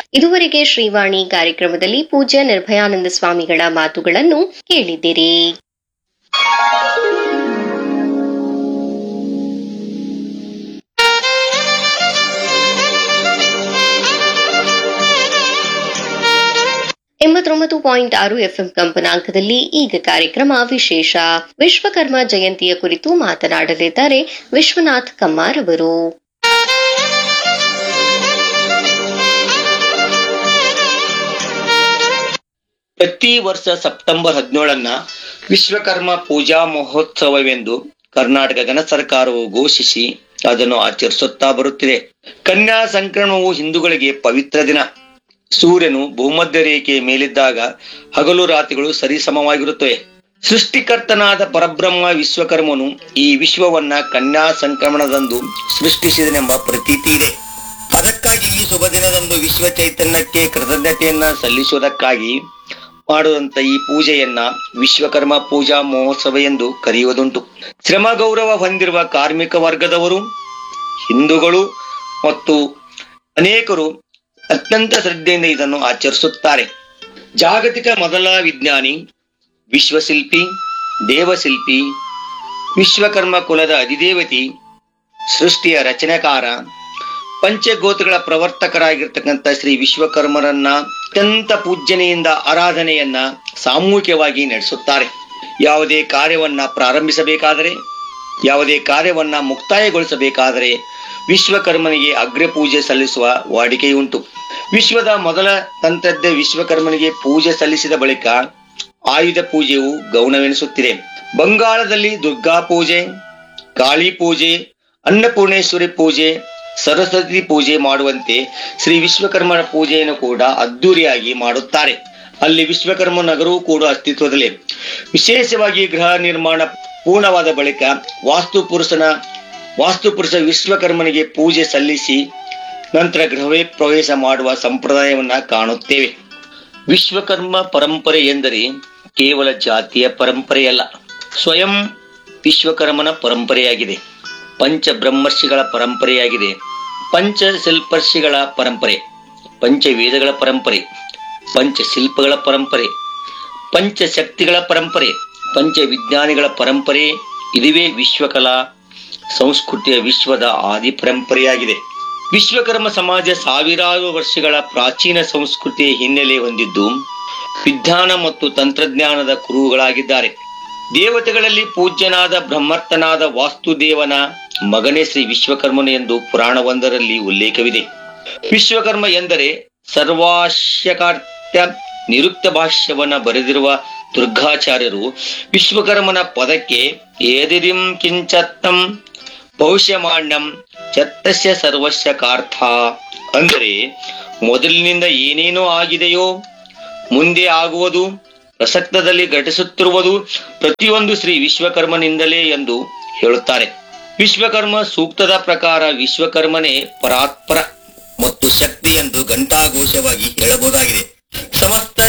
ಇದುವರೆಗೆ ಶ್ರೀವಾಣಿ ಕಾರ್ಯಕ್ರಮದಲ್ಲಿ ಪೂಜ್ಯ ನಿರ್ಭಯಾನಂದ ಸ್ವಾಮಿಗಳ ಮಾತುಗಳನ್ನು ಕೇಳಿದಿರಿ. .6 ಕಂಪನಾಂಕದಲ್ಲಿ ಈಗ ಕಾರ್ಯಕ್ರಮ ವಿಶೇಷ ವಿಶ್ವಕರ್ಮ ಜಯಂತಿಯ ಕುರಿತು ಮಾತನಾಡಲಿದ್ದಾರೆ ವಿಶ್ವನಾಥ್ ಕಮ್ಮಾರ್ ಅವರು. ಪ್ರತಿ ವರ್ಷ ಸೆಪ್ಟೆಂಬರ್ 17 ವಿಶ್ವಕರ್ಮ ಪೂಜಾ ಮಹೋತ್ಸವವೆಂದು ಕರ್ನಾಟಕ ಗಣ ಸರ್ಕಾರವು ಘೋಷಿಸಿ ಅದನ್ನು ಆಚರಿಸುತ್ತಾ ಬರುತ್ತಿದೆ. ಕನ್ಯಾ ಸಂಕ್ರಮಣವು ಹಿಂದೂಗಳಿಗೆ ಪವಿತ್ರ ದಿನ. ಸೂರ್ಯನು ಭೂಮಧ್ಯ ರೇಖೆಯ ಮೇಲಿದ್ದಾಗ ಹಗಲು ರಾತ್ರಿಗಳು ಸರಿಸಮವಾಗಿರುತ್ತವೆ. ಸೃಷ್ಟಿಕರ್ತನಾದ ಪರಬ್ರಹ್ಮ ವಿಶ್ವಕರ್ಮನು ಈ ವಿಶ್ವವನ್ನ ಕನ್ಯಾ ಸಂಕ್ರಮಣದಂದು ಸೃಷ್ಟಿಸಿದನೆಂಬ ಪ್ರತೀತಿ ಇದೆ. ಅದಕ್ಕಾಗಿ ಈ ಶುಭ ದಿನದಂದು ವಿಶ್ವ ಚೈತನ್ಯಕ್ಕೆ ಕೃತಜ್ಞತೆಯನ್ನ ಸಲ್ಲಿಸುವುದಕ್ಕಾಗಿ ಮಾಡುವಂತ ಈ ಪೂಜೆಯನ್ನ ವಿಶ್ವಕರ್ಮ ಪೂಜಾ ಮಹೋತ್ಸವ ಎಂದು ಕರೆಯುವುದುಂಟು. ಶ್ರಮ ಗೌರವ ಹೊಂದಿರುವ ಕಾರ್ಮಿಕ ವರ್ಗದವರು, ಹಿಂದೂಗಳು ಮತ್ತು ಅನೇಕರು ಅತ್ಯಂತ ಶ್ರದ್ಧೆಯಿಂದ ಇದನ್ನು ಆಚರಿಸುತ್ತಾರೆ. ಜಾಗತಿಕ ಮೊದಲ ವಿಜ್ಞಾನಿ, ವಿಶ್ವಶಿಲ್ಪಿ, ದೇವಶಿಲ್ಪಿ, ವಿಶ್ವಕರ್ಮ ಕುಲದ ಅಧಿದೇವತಿ, ಸೃಷ್ಟಿಯ ರಚನೆಕಾರ, ಪಂಚಗೋತ್ರಗಳ ಪ್ರವರ್ತಕರಾಗಿರ್ತಕ್ಕಂಥ ಶ್ರೀ ವಿಶ್ವಕರ್ಮರನ್ನ ಅತ್ಯಂತ ಪೂಜ್ಯನೆಯಿಂದ ಆರಾಧನೆಯನ್ನ ಸಾಮೂಹಿಕವಾಗಿ ನಡೆಸುತ್ತಾರೆ. ಯಾವುದೇ ಕಾರ್ಯವನ್ನ ಪ್ರಾರಂಭಿಸಬೇಕಾದರೆ, ಯಾವುದೇ ಕಾರ್ಯವನ್ನ ಮುಕ್ತಾಯಗೊಳಿಸಬೇಕಾದರೆ ವಿಶ್ವಕರ್ಮನಿಗೆ ಅಗ್ರ ಪೂಜೆ ಸಲ್ಲಿಸುವ ವಾಡಿಕೆಯುಂಟು. ವಿಶ್ವದ ಮೊದಲ ತಂತ್ರಜ್ಞ ವಿಶ್ವಕರ್ಮನಿಗೆ ಪೂಜೆ ಸಲ್ಲಿಸಿದ ಬಳಿಕ ಆಯುಧ ಪೂಜೆಯು ಗೌಣವೆನಿಸುತ್ತಿದೆ. ಬಂಗಾಳದಲ್ಲಿ ದುರ್ಗಾ ಪೂಜೆ, ಕಾಳಿ ಪೂಜೆ, ಅನ್ನಪೂರ್ಣೇಶ್ವರಿ ಪೂಜೆ, ಸರಸ್ವತಿ ಪೂಜೆ ಮಾಡುವಂತೆ ಶ್ರೀ ವಿಶ್ವಕರ್ಮನ ಪೂಜೆಯನ್ನು ಕೂಡ ಅದ್ದೂರಿಯಾಗಿ ಮಾಡುತ್ತಾರೆ. ಅಲ್ಲಿ ವಿಶ್ವಕರ್ಮ ನಗರವೂ ಕೂಡ ಅಸ್ತಿತ್ವದಲ್ಲೇ. ವಿಶೇಷವಾಗಿ ಗೃಹ ನಿರ್ಮಾಣ ಪೂರ್ಣವಾದ ಬಳಿಕ ವಾಸ್ತುಪುರುಷ ವಿಶ್ವಕರ್ಮನಿಗೆ ಪೂಜೆ ಸಲ್ಲಿಸಿ ನಂತರ ಗೃಹವೇ ಪ್ರವೇಶ ಮಾಡುವ ಸಂಪ್ರದಾಯವನ್ನ ಕಾಣುತ್ತೇವೆ. ವಿಶ್ವಕರ್ಮ ಪರಂಪರೆ ಎಂದರೆ ಕೇವಲ ಜಾತಿಯ ಪರಂಪರೆಯಲ್ಲ, ಸ್ವಯಂ ವಿಶ್ವಕರ್ಮನ ಪರಂಪರೆಯಾಗಿದೆ. ಪಂಚ ಬ್ರಹ್ಮರ್ಷಿಗಳ ಪರಂಪರೆಯಾಗಿದೆ. ಪಂಚಶಿಲ್ಪರ್ಷಿಗಳ ಪರಂಪರೆ, ಪಂಚವೇದಗಳ ಪರಂಪರೆ, ಪಂಚಶಿಲ್ಪಗಳ ಪರಂಪರೆ, ಪಂಚಶಕ್ತಿಗಳ ಪರಂಪರೆ, ಪಂಚವಿಜ್ಞಾನಿಗಳ ಪರಂಪರೆ. ಇದುವೇ ವಿಶ್ವಕಲಾ ಸಂಸ್ಕೃತಿಯ ವಿಶ್ವದ ಆದಿ ಪರಂಪರೆಯಾಗಿದೆ. ವಿಶ್ವಕರ್ಮ ಸಮಾಜ ಸಾವಿರಾರು ವರ್ಷಗಳ ಪ್ರಾಚೀನ ಸಂಸ್ಕೃತಿಯ ಹಿನ್ನೆಲೆ ಹೊಂದಿದ್ದು ವಿಜ್ಞಾನ ಮತ್ತು ತಂತ್ರಜ್ಞಾನದ ಕುರುಹುಗಳಾಗಿದ್ದಾರೆ. ದೇವತೆಗಳಲ್ಲಿ ಪೂಜ್ಯನಾದ ಬ್ರಹ್ಮರ್ಥನಾದ ವಾಸ್ತುದೇವನ ಮಗನೇ ಶ್ರೀ ವಿಶ್ವಕರ್ಮನು ಎಂದು ಪುರಾಣವೊಂದರಲ್ಲಿ ಉಲ್ಲೇಖವಿದೆ. ವಿಶ್ವಕರ್ಮ ಎಂದರೆ ಸರ್ವಾಶ್ಯಕಾರ್ತ್ಯ ನಿರುಕ್ತ ಭಾಷ್ಯವನ್ನ ಬರೆದಿರುವ ದುರ್ಗಾಚಾರ್ಯರು ವಿಶ್ವಕರ್ಮನ ಪದಕ್ಕೆ ಏದಿರಿಂ ಕಿಂಚತ್ತಂ ಭವಿಷ್ಯಮಾಣ್ಯಂ ಚತ್ತಸ್ಯ ಸರ್ವಸ್ಯ ಕಾರ್ಥ ಅಂದರೆ ಮೊದಲಿನಿಂದ ಏನೇನೋ ಆಗಿದೆಯೋ, ಮುಂದೆ ಆಗುವುದು, ಪ್ರಸಕ್ತದಲ್ಲಿ ಘಟಿಸುತ್ತಿರುವುದು ಪ್ರತಿಯೊಂದು ಶ್ರೀ ವಿಶ್ವಕರ್ಮನಿಂದಲೇ ಎಂದು ಹೇಳುತ್ತಾರೆ. ವಿಶ್ವಕರ್ಮ ಸೂಕ್ತದ ಪ್ರಕಾರ ವಿಶ್ವಕರ್ಮನೇ ಪರಾತ್ಪರ ಮತ್ತು ಶಕ್ತಿ ಎಂದು ಘಂಟಾಘೋಷವಾಗಿ ಹೇಳಬಹುದಾಗಿದೆ. ಸಮಸ್ತ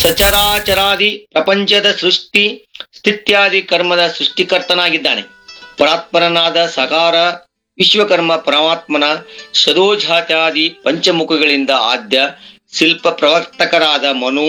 ಸಚರಾಚರಾದಿ ಪ್ರಪಂಚದ ಸೃಷ್ಟಿ ಸ್ಥಿತ್ಯಾದಿ ಕರ್ಮದ ಸೃಷ್ಟಿಕರ್ತನಾಗಿದ್ದಾನೆ. ಪರಾತ್ಪರನಾದ ಸಕಾರ ವಿಶ್ವಕರ್ಮ ಪರಮಾತ್ಮನ ಶದೋಜಾತ್ಯಾದಿ ಪಂಚಮುಖಗಳಿಂದ ಆದ್ಯ ಶಿಲ್ಪ ಪ್ರವರ್ತಕರಾದ ಮನು,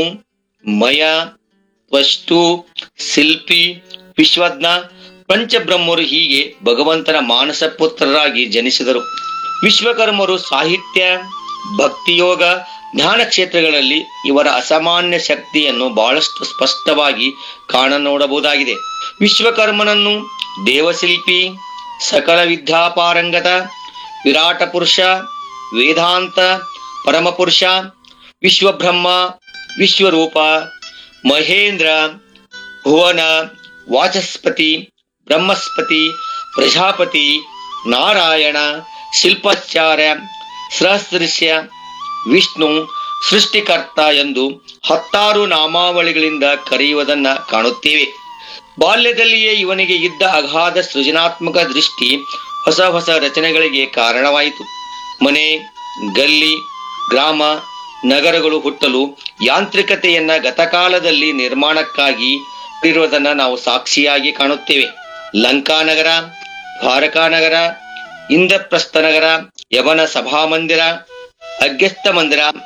ಮಯ, ತ್ವಷ್ಟು, ಶಿಲ್ಪಿ, ವಿಶ್ವಜ್ಞ, ಪಂಚಬ್ರಹ್ಮರು ಹೀಗೆ ಭಗವಂತನ ಮಾನಸ ಪುತ್ರರಾಗಿ ಜನಿಸಿದರು. ವಿಶ್ವಕರ್ಮರು ಸಾಹಿತ್ಯ, ಭಕ್ತಿಯೋಗ, ಜ್ಞಾನ ಕ್ಷೇತ್ರಗಳಲ್ಲಿ ಇವರ ಅಸಾಮಾನ್ಯ ಶಕ್ತಿಯನ್ನು ಬಹಳಷ್ಟು ಸ್ಪಷ್ಟವಾಗಿ ಕಾಣನೋಡಬಹುದಾಗಿದೆ. ವಿಶ್ವಕರ್ಮನನ್ನು ದೇವಶಿಲ್ಪಿ, ಸಕಲ ವಿದ್ಯಾಪಾರಂಗತ, ವಿರಾಟ ಪುರುಷ, ವೇದಾಂತ ಪರಮಪುರುಷ, ವಿಶ್ವಬ್ರಹ್ಮ, ವಿಶ್ವರೂಪ, ಮಹೇಂದ್ರ, ಭುವನ, ವಾಚಸ್ಪತಿ, ಬ್ರಹ್ಮಸ್ಪತಿ, ಪ್ರಜಾಪತಿ, ನಾರಾಯಣ, ಶಿಲ್ಪಾಚಾರ್ಯ, ಸಹಸ್ರಶ್ಯ, ವಿಷ್ಣು, ಸೃಷ್ಟಿಕರ್ತ ಎಂದು 16 ನಾಮಾವಳಿಗಳಿಂದ ಕರೆಯುವುದನ್ನ ಕಾಣುತ್ತೇವೆ. ಬಾಲ್ಯದಲ್ಲಿಯೇ ಇವನಿಗೆ ಇದ್ದ ಅಗಾಧ ಸೃಜನಾತ್ಮಕ ದೃಷ್ಟಿ ಹೊಸ ಹೊಸ ರಚನೆಗಳಿಗೆ ಕಾರಣವಾಯಿತು. ಮನೆ, ಗಲ್ಲಿ, ಗ್ರಾಮ, ನಗರಗಳು ಹುಟ್ಟಲು ಯಾಂತ್ರಿಕತೆಯನ್ನ ಗತಕಾಲದಲ್ಲಿ ನಿರ್ಮಾಣಕ್ಕಾಗಿ ಇರುವುದನ್ನ ನಾವು ಸಾಕ್ಷಿಯಾಗಿ ಕಾಣುತ್ತೇವೆ. ಲಂಕಾನಗರ, ದ್ವಾರಕಾನಗರ, ಇಂದ್ರಪ್ರಸ್ಥ ನಗರ, ಯವನ ಸಭಾಮಂದಿರ, ಅಗ್ಯಸ್ತ ಮಂದಿರ,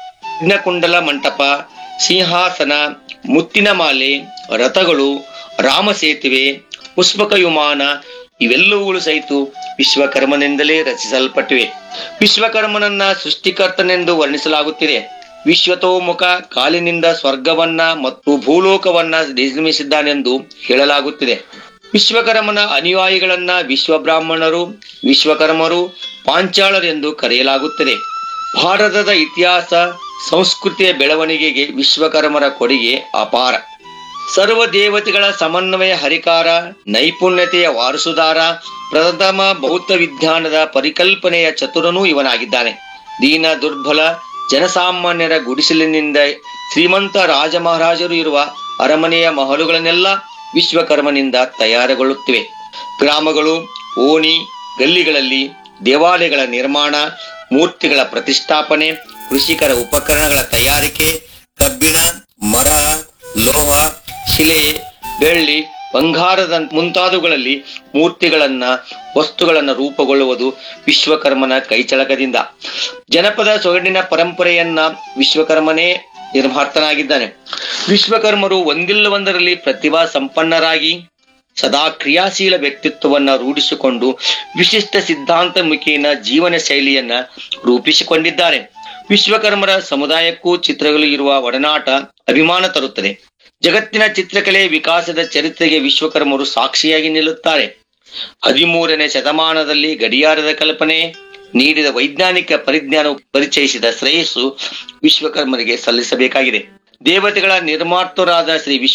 ರತ್ನಕುಂಡಲ ಮಂಟಪ, ಸಿಂಹಾಸನ, ಮುತ್ತಿನ ಮಾಲೆ, ರಥಗಳು, ರಾಮಸೇತುವೆ, ಪುಷ್ಪಕ ವಿಮಾನ ಇವೆಲ್ಲವುಗಳು ಸಹಿತ ವಿಶ್ವಕರ್ಮನಿಂದಲೇ ರಚಿಸಲ್ಪಟ್ಟಿವೆ. ವಿಶ್ವಕರ್ಮನನ್ನ ಸೃಷ್ಟಿಕರ್ತನೆಂದು ವರ್ಣಿಸಲಾಗುತ್ತಿದೆ. ವಿಶ್ವತೋಮುಖ ಕಾಲಿನಿಂದ ಸ್ವರ್ಗವನ್ನ ಮತ್ತು ಭೂಲೋಕವನ್ನ ನಿರ್ಮಿಸಿದ್ದಾನೆಂದು ಹೇಳಲಾಗುತ್ತಿದೆ. ವಿಶ್ವಕರ್ಮನ ಅನುಯಾಯಿಗಳನ್ನ ವಿಶ್ವಬ್ರಾಹ್ಮಣರು, ವಿಶ್ವಕರ್ಮರು, ಪಾಂಚಾಳರೆಂದು ಕರೆಯಲಾಗುತ್ತದೆ. ಭಾರತದ ಇತಿಹಾಸ ಸಂಸ್ಕೃತಿಯ ಬೆಳವಣಿಗೆಗೆ ವಿಶ್ವಕರ್ಮರ ಕೊಡುಗೆ ಅಪಾರ. ಸರ್ವ ದೇವತೆಗಳ ಸಮನ್ವಯ ಹರಿಕಾರ, ನೈಪುಣ್ಯತೆಯ ವಾರಸುದಾರ, ಪ್ರಥಮ ಬೌದ್ಧ ವಿಜ್ಞಾನದ ಪರಿಕಲ್ಪನೆಯ ಚತುರನೂ ಇವನಾಗಿದ್ದಾನೆ. ದೀನ ದುರ್ಬಲ ಜನಸಾಮಾನ್ಯರ ಗುಡಿಸಲಿನಿಂದ ಶ್ರೀಮಂತ ರಾಜ ಮಹಾರಾಜರು ಇರುವ ಅರಮನೆಯ ಮಹಲುಗಳನ್ನೆಲ್ಲ ವಿಶ್ವಕರ್ಮನಿಂದ ತಯಾರುಗೊಳ್ಳುತ್ತಿವೆ. ಗ್ರಾಮಗಳು, ಓಣಿ, ಗಲ್ಲಿಗಳಲ್ಲಿ ದೇವಾಲಯಗಳ ನಿರ್ಮಾಣ, ಮೂರ್ತಿಗಳ ಪ್ರತಿಷ್ಠಾಪನೆ, ಕೃಷಿಕರ ಉಪಕರಣಗಳ ತಯಾರಿಕೆ, ಕಬ್ಬಿಣ, ಮರ, ಲೋಹ, ಶಿಲೆ, ಬೆಳ್ಳಿ, ಬಂಗಾರದ ಮುಂತಾದವುಗಳಲ್ಲಿ ಮೂರ್ತಿಗಳನ್ನ ವಸ್ತುಗಳನ್ನ ರೂಪುಗೊಳ್ಳುವುದು ವಿಶ್ವಕರ್ಮನ ಕೈಚಳಕದಿಂದ. ಜನಪದ ಸೊಗಡಿನ ಪರಂಪರೆಯನ್ನ ವಿಶ್ವಕರ್ಮನೇ ನಿರ್ಮಾತನಾಗಿದ್ದಾನೆ. ವಿಶ್ವಕರ್ಮರು ಒಂದಿಲ್ಲ ಒಂದರಲ್ಲಿ ಪ್ರತಿಭಾ ಸಂಪನ್ನರಾಗಿ ಸದಾ ಕ್ರಿಯಾಶೀಲ ವ್ಯಕ್ತಿತ್ವವನ್ನ ರೂಢಿಸಿಕೊಂಡು ವಿಶಿಷ್ಟ ಸಿದ್ಧಾಂತ ಮುಖೇನ ಜೀವನ ಶೈಲಿಯನ್ನ ರೂಪಿಸಿಕೊಂಡಿದ್ದಾರೆ. ವಿಶ್ವಕರ್ಮರ ಸಮುದಾಯಕ್ಕೂ ಚಿತ್ರಗಳು ಇರುವ ಒಡನಾಟ ಅಭಿಮಾನ ತರುತ್ತದೆ. ಜಗತ್ತಿನ ಚಿತ್ರಕಲೆ ವಿಕಾಸದ ಚರಿತ್ರೆಗೆ ವಿಶ್ವಕರ್ಮರು ಸಾಕ್ಷಿಯಾಗಿ ನಿಲ್ಲುತ್ತಾರೆ. 13ನೇ ಶತಮಾನದಲ್ಲಿ ಗಡಿಯಾರದ ಕಲ್ಪನೆ ನೀಡಿದ ವೈಜ್ಞಾನಿಕ ಪರಿಜ್ಞಾನ ಪರಿಚಯಿಸಿದ ಶ್ರೇಯಸ್ಸು ವಿಶ್ವಕರ್ಮರಿಗೆ ಸಲ್ಲಿಸಬೇಕಾಗಿದೆ. ದೇವತೆಗಳ ನಿರ್ಮಾತೃರಾದ ಶ್ರೀ